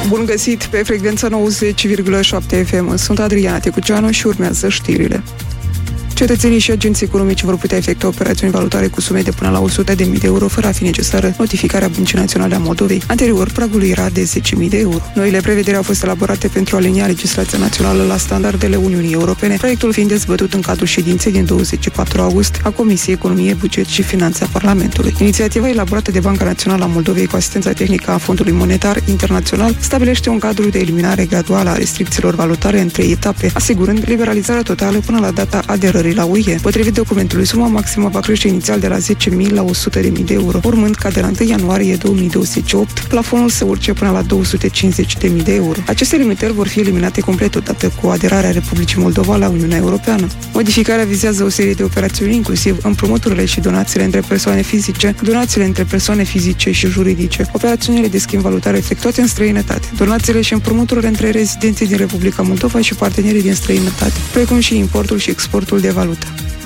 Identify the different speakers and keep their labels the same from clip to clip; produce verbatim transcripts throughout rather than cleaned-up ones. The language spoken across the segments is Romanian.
Speaker 1: Bun găsit pe frecvența nouăzeci virgulă șapte F M. Sunt Adriana Tecuceanu și urmează știrile. Cetățenii și agenții economici vor putea efectua operațiuni valutare cu sume de până la o sută de mii de euro, fără a fi necesară notificarea Băncii Naționale a Moldovei. Anterior, pragul era de zece mii de euro. Noile prevederi au fost elaborate pentru a alinia legislația națională la standardele Uniunii Europene, proiectul fiind dezbătut în cadrul ședinței din douăzeci și patru august a Comisiei Economie, Buget și Finanțe a Parlamentului. Inițiativa elaborată de Banca Națională a Moldovei cu asistența tehnică a Fondului Monetar Internațional stabilește un cadru de eliminare graduală a restricțiilor valutare în trei etape, asigurând liberalizarea totală până la data aderării la U E. Potrivit documentului, suma maximă va crește inițial de la zece mii la o sută de mii de euro, urmând ca de la întâi ianuarie două mii douăzeci și opt plafonul să urce până la două sute cincizeci de mii de euro. Aceste limitări vor fi eliminate complet odată cu aderarea Republicii Moldova la Uniunea Europeană. Modificarea vizează o serie de operațiuni, inclusiv împrumuturile și donațiile între persoane fizice, donațiile între persoane fizice și juridice, operațiunile de schimb valutar efectuate în străinătate, donațiile și împrumuturile între rezidenții din Republica Moldova și partenerii din străinătate, precum și importul și exportul de valută.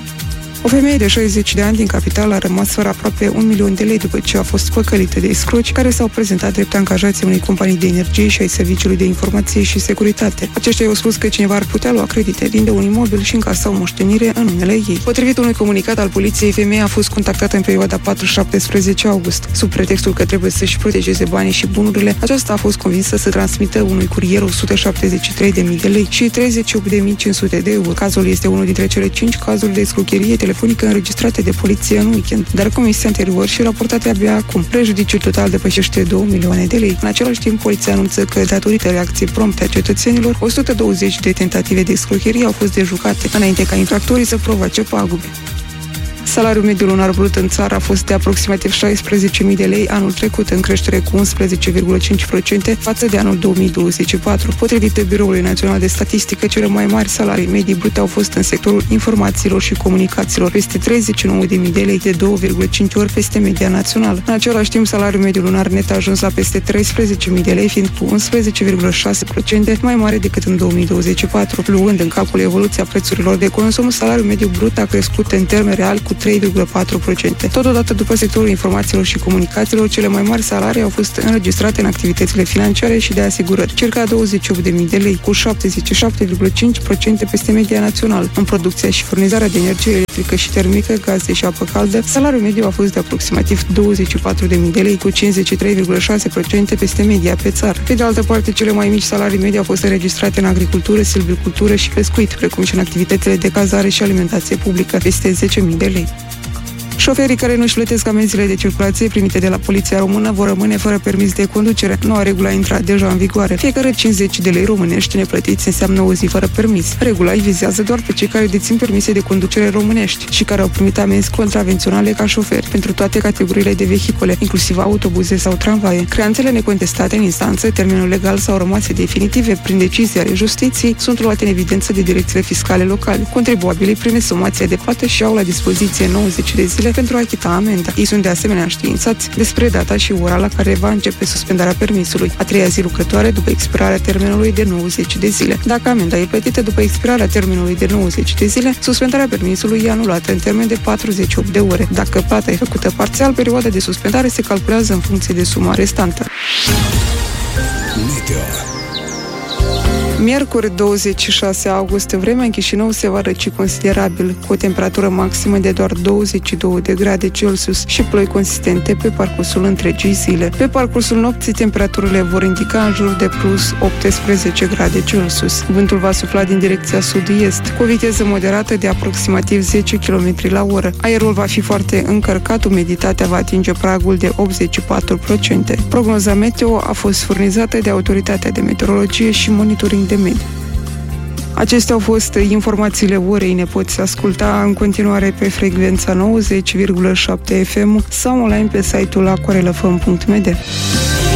Speaker 1: O femeie de șaizeci de ani din capitală a rămas fără aproape un milion de lei după ce a fost păcălită de escroci care s-au prezentat drept angajații unei companii de energie și ai Serviciului de Informație și Securitate. Aceștia i-au spus că cineva ar putea lua credite, vinde un imobil și încasa o moștenire în numele ei. Potrivit unui comunicat al poliției, femeia a fost contactată în perioada patru șaptesprezece august. Sub pretextul că trebuie să-și protejeze banii și bunurile, aceasta a fost convinsă să transmită unui curier o sută șaptezeci și trei de mii de lei și treizeci și opt de mii cinci sute de euro. Cazul este unul dintre cele cinci cazuri de escrocherie telefonică înregistrate de poliție în weekend, dar comisia anterior și raportate abia acum. Prejudiciul total depășește două milioane de lei. În același timp, poliția anunță că, datorită reacției prompte a cetățenilor, o sută douăzeci de tentative de escrocherie au fost dejucate, înainte ca infractorii să provoace pagube. Salariul mediu lunar brut în țară a fost de aproximativ șaisprezece mii de lei anul trecut, în creștere cu unsprezece virgulă cinci la sută față de anul două mii douăzeci și patru. Potrivit Biroului Național de Statistică, cele mai mari salarii medii brute au fost în sectorul informațiilor și comunicațiilor, peste treizeci și nouă de mii de lei, de două virgulă cinci ori peste media națională. În același timp, salariul mediu lunar net a ajuns la peste treisprezece mii de lei, fiind cu unsprezece virgulă șase la sută mai mare decât în două mii douăzeci și patru. Luând în calcul evoluția prețurilor de consum, salariul mediu brut a crescut în termeni reali cu trei virgulă patru la sută. Totodată, după sectorul informațiilor și comunicațiilor, cele mai mari salarii au fost înregistrate în activitățile financiare și de asigurări, circa douăzeci și opt de mii de lei, cu șaptezeci și șapte virgulă cinci la sută peste media națională. În producția și furnizarea de energie electrică și termică, gaze și apă caldă, salariul mediu a fost de aproximativ douăzeci și patru de mii de lei, cu cincizeci și trei virgulă șase la sută peste media pe țară. Pe de altă parte, cele mai mici salarii medii au fost înregistrate în agricultură, silvicultură și pescuit, precum și în activitățile de cazare și alimentație publică, peste zece mii de lei. Șoferii care nu își plătesc amenziile de circulație primite de la Poliția Română vor rămâne fără permis de conducere. Noua regulă a intrat deja în vigoare. Fiecare cincizeci de lei românești neplătiți înseamnă o zi fără permis. Regula îi vizează doar pe cei care dețin permise de conducere românești și care au primit amenzi contravenționale ca șoferi pentru toate categoriile de vehicule, inclusiv autobuze sau tramvaie. Creanțele necontestate în instanță, termenul legal sau rămase definitive prin decizie ale justiției, sunt luate în evidență de direcțiile fiscale locale. Contribuabilii primesc somația de plată și au la dispoziție nouăzeci de zile pentru a achita amenda. Ei sunt de asemenea științați despre data și ora la care va începe suspendarea permisului, a treia zi lucrătoare după expirarea termenului de nouăzeci de zile. Dacă amenda e plătită după expirarea termenului de nouăzeci de zile, suspendarea permisului e anulată în termen de patruzeci și opt de ore. Dacă plata e făcută parțial, perioada de suspendare se calculează în funcție de suma restantă. Meteo. Miercuri, douăzeci și șase august, vremea în Chișinău se va răci considerabil, cu o temperatură maximă de doar douăzeci și două de grade Celsius și ploi consistente pe parcursul întregii zile. Pe parcursul nopții, temperaturile vor indica în jur de plus optsprezece grade Celsius. Vântul va sufla din direcția sud-est, cu o viteză moderată de aproximativ zece kilometri la oră. Aerul va fi foarte încărcat, umiditatea va atinge pragul de optzeci și patru la sută. Prognoza meteo a fost furnizată de Autoritatea de Meteorologie și Monitoring de mediu. Acestea au fost informațiile orei. Ne poți asculta în continuare pe frecvența nouăzeci virgulă șapte F M sau online pe site-ul aquarelafm punct m d.